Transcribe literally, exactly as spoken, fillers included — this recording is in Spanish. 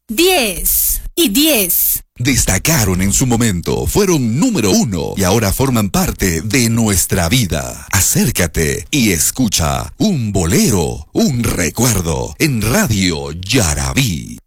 diez y diez. Destacaron en su momento, fueron número uno y ahora forman parte de nuestra vida. Acércate y escucha un bolero, un recuerdo en Radio Yarabí.